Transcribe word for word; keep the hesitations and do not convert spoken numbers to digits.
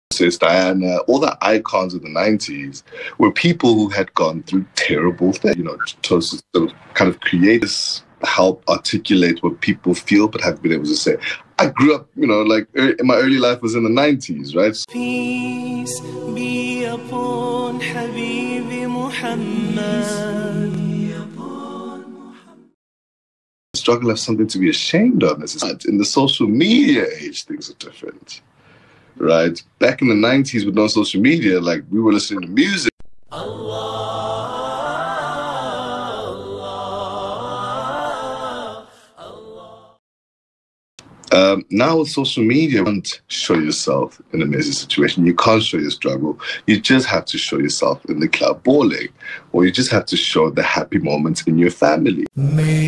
Sis Diana, all the icons of the nineties were people who had gone through terrible things, you know, to sort of kind of create this, help articulate what people feel but haven't been able to say. I grew up, you know, like in my early life was in the nineties, right? Peace be upon Habibi Muhammad. Struggle has something to be ashamed of. In the social media age, things are different. Right? Back in the nineties with no social media, like we were listening to music. Allah, Allah, Allah. Um, now with social media, you can't show yourself in a messy situation. You can't show your struggle. You just have to show yourself in the club balling, or you just have to show the happy moments in your family.